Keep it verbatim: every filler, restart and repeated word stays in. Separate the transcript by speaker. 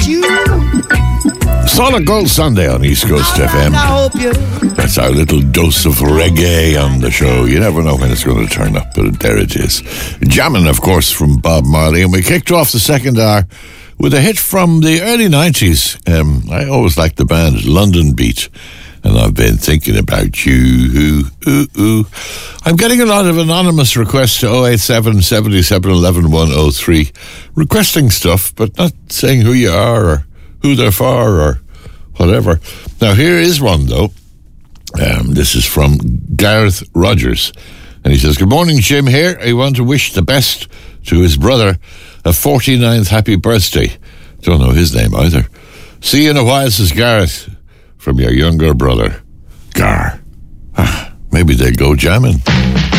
Speaker 1: Solid Gold Sunday on East Coast F M. That's our little dose of reggae on the show. You never know when it's going to turn up, but there it is. Jamming, of course, from Bob Marley. And we kicked off the second hour with a hit from the early nineties. Um, I always liked the band London Beat. And I've been thinking about you. Ooh, ooh, ooh. I'm getting a lot of anonymous requests to oh eight seven, seven seven, one one, one oh three, requesting stuff, but not saying who you are or who they're for or whatever. Now, here is one, though. Um, this is from Gareth Rogers. And he says, "Good morning, Jim here. I want to wish the best to his brother a forty-ninth happy birthday." Don't know his name either. "See you in a while," says Gareth. From your younger brother, Gar. Ah, maybe they'll go jamming.